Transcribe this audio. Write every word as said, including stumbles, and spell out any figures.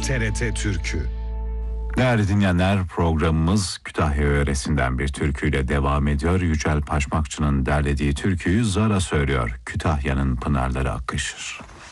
T R T Türkü. Değerli dinleyenler, programımız Kütahya yöresinden bir türküyle devam ediyor. Yücel Paşmakçı'nın derlediği türküyü Zara söylüyor. Kütahya'nın pınarları akışır.